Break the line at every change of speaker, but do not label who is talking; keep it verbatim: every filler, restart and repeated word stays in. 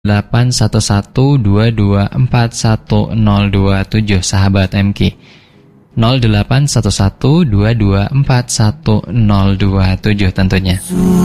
delapan satu satu dua dua empat satu nol dua tujuh sahabat M K. nol delapan satu satu dua dua empat satu nol dua tujuh tentunya.